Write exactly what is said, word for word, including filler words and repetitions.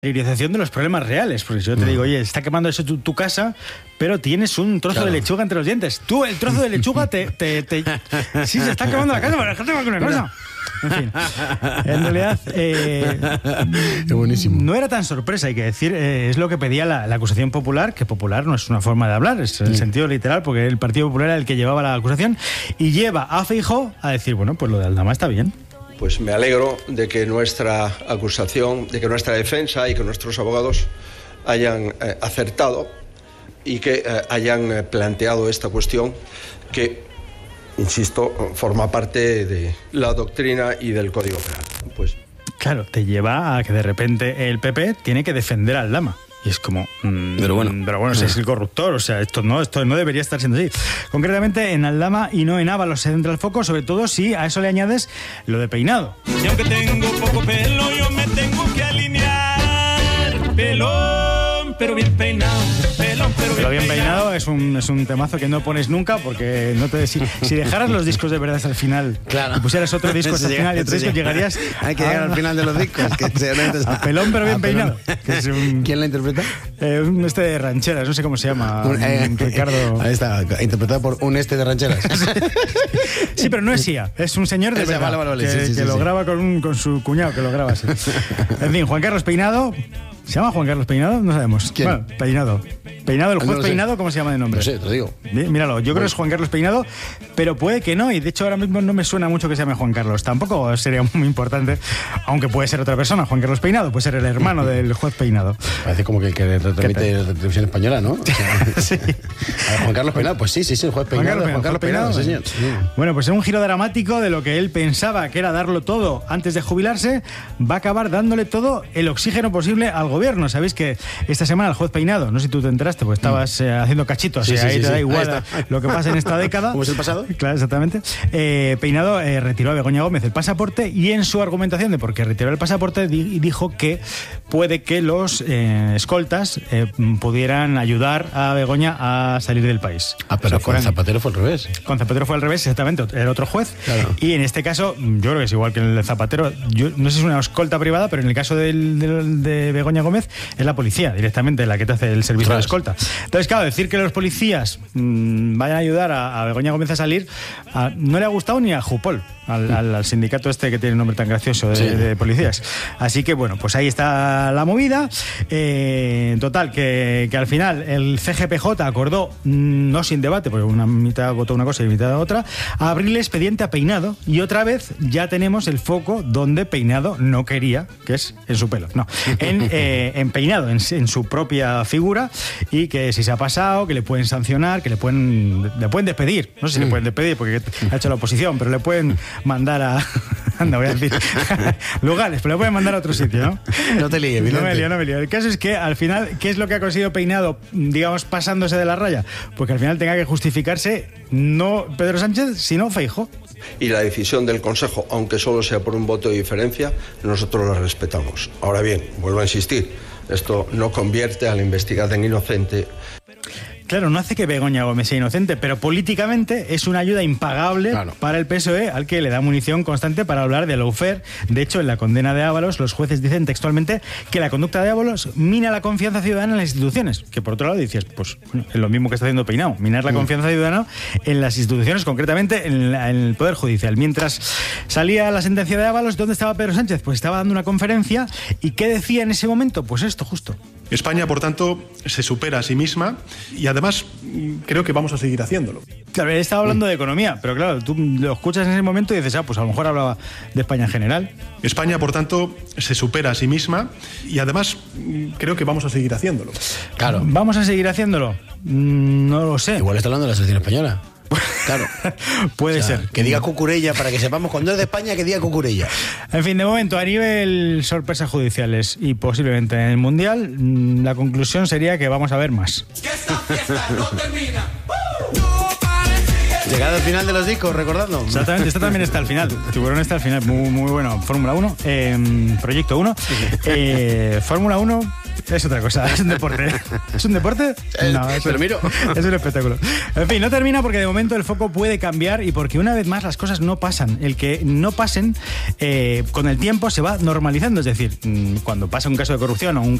de los problemas reales, porque yo te digo, oye, está quemando eso tu, tu casa, pero tienes un trozo claro. de lechuga entre los dientes. Tú, el trozo de lechuga, te, te, te... sí, se está quemando la casa, pero déjate con una cosa. En fin, en realidad eh, es buenísimo. No era tan sorpresa, hay que decir, eh, es lo que pedía la, la acusación popular, que popular no es una forma de hablar, es el sí. sentido literal, porque el Partido Popular era el que llevaba la acusación, y lleva a Feijóo a decir, bueno, pues lo de Aldama está bien. Pues me alegro de que nuestra acusación, de que nuestra defensa y que nuestros abogados hayan eh, acertado y que eh, hayan eh, planteado esta cuestión que, insisto, forma parte de la doctrina y del Código Penal. Pues claro, te lleva a que de repente el P P tiene que defender a Aldama. Y es como, mmm, pero bueno, pero bueno, si es el corruptor, o sea, esto no, esto no debería estar siendo así. Concretamente en Aldama y no en Ábalos se centra el foco, sobre todo si a eso le añades lo de Peinado. Y aunque tengo poco pelo, yo me tengo que alinear. Pelón, pero bien peinado. Pelón, pero bien, pero bien peinado, peinado es un, es un temazo que no pones nunca, porque no te si, si dejaras los discos de verdad hasta el final, claro. y pusieras otro disco hasta el final y otro disco, llegarías hay que a, llegar al final de los discos, que a Pelón pero bien a peinado. Que es un, ¿quién la interpreta? Eh, un este de rancheras, no sé cómo se llama. Un, eh, Ricardo. Ahí está, interpretado por un este de rancheras. Sí, pero no es I A, es un señor de Esa, verdad, vale, vale, vale. que, Sí, sí, que sí, lo sí. graba con, un, con su cuñado, que lo graba así. En fin, Juan Carlos Peinado. ¿Se llama Juan Carlos Peinado? No sabemos. ¿Quién? Bueno, Peinado. Peinado, el juez no Peinado, ¿cómo se llama de nombre? No sé, te lo digo. Míralo, yo creo que es Juan Carlos Peinado, pero puede que no, y de hecho ahora mismo no me suena mucho que se llame Juan Carlos. Tampoco sería muy importante, aunque puede ser otra persona. Juan Carlos Peinado puede ser el hermano del juez Peinado. Parece como que el que retransmite la televisión española, ¿no? O sea, sí. Juan Carlos Peinado, pues sí, sí, sí, el juez Peinado. Juan Carlos, Juan Carlos Peinado, Peinado, sí, señor. Sí. Bueno, pues en un giro dramático de lo que él pensaba que era darlo todo antes de jubilarse, va a acabar dándole todo el oxígeno posible al gobierno. Sabéis que esta semana el juez Peinado, no sé si tú te enteraste, pues estabas eh, haciendo cachitos, sí, y sí, ahí sí, te da sí. igual lo que pasa en esta década. ¿Cómo es el pasado? Claro, exactamente. Eh, Peinado eh, retiró a Begoña Gómez el pasaporte, y en su argumentación de por qué retiró el pasaporte di- dijo que puede que los eh, escoltas eh, pudieran ayudar a Begoña a salir del país. Ah, pero o sea, con fueran... Zapatero fue al revés. Con Zapatero fue al revés, exactamente, era otro juez. Claro. Y en este caso, yo creo que es igual que el Zapatero. Yo no sé si es una escolta privada, pero en el caso del, del, de Begoña Gómez es la policía directamente la que te hace el servicio Tras. de escolta. Entonces, claro, decir que los policías mmm, vayan a ayudar a, a Begoña Gómez a salir, a, no le ha gustado ni a Jupol, al, al, al sindicato este que tiene un nombre tan gracioso de, sí. de policías. Así que, bueno, pues ahí está la movida. Eh, total, que, que al final el C G P J acordó, no sin debate, porque una mitad votó una cosa y mitad otra, a abrirle expediente a Peinado, y otra vez ya tenemos el foco donde Peinado no quería, que es en su pelo, no, en, eh, en Peinado, en, en su propia figura, y que si se ha pasado, que le pueden sancionar, que le pueden le pueden despedir, no sé si mm. le pueden despedir porque ha hecho la oposición, pero le pueden mandar a anda, voy a decir lugares, pero le pueden mandar a otro sitio, ¿no? No te líes, no me lío, no me lío. El caso es que al final, ¿qué es lo que ha conseguido Peinado, digamos, pasándose de la raya? Porque al final tenga que justificarse no Pedro Sánchez, sino Feijóo. Y la decisión del Consejo, aunque solo sea por un voto de diferencia, nosotros la respetamos. Ahora bien, vuelvo a insistir, esto no convierte al investigado en inocente. Claro, no hace que Begoña Gómez sea inocente, pero políticamente es una ayuda impagable claro. para el P S O E, al que le da munición constante para hablar de lawfare. De hecho, en la condena de Ábalos, los jueces dicen textualmente que la conducta de Ábalos mina la confianza ciudadana en las instituciones. Que por otro lado dices, pues es lo mismo que está haciendo Peinado, minar la confianza ciudadana en las instituciones, concretamente en, la, en el Poder Judicial. Mientras salía la sentencia de Ábalos, ¿dónde estaba Pedro Sánchez? Pues estaba dando una conferencia. ¿Y qué decía en ese momento? Pues esto, justo. España, por tanto, se supera a sí misma y además creo que vamos a seguir haciéndolo. Claro, él estaba hablando de economía, pero claro, tú lo escuchas en ese momento y dices, ah, pues a lo mejor hablaba de España en general. España, por tanto, se supera a sí misma y además creo que vamos a seguir haciéndolo. Claro. ¿Vamos a seguir haciéndolo? No lo sé. Igual está hablando de la selección española. Claro. Puede o sea, ser. Que diga Cucurella, para que sepamos cuando es de España, que diga Cucurella. En fin, de momento, a nivel sorpresas judiciales y posiblemente en el Mundial, la conclusión sería que vamos a ver más. Que esta fiesta no termina. Llegado al final de los discos, recordando. Exactamente, esta también está al final. Tiburón está al final, muy, muy bueno. Fórmula uno, eh, Proyecto uno. Eh, Fórmula uno, es otra cosa, es un deporte. ¿Es un deporte? No, es, Pero miro. es un espectáculo. En fin, no termina porque de momento el foco puede cambiar y porque una vez más las cosas no pasan. El que no pasen, eh, con el tiempo se va normalizando. Es decir, cuando pasa un caso de corrupción o un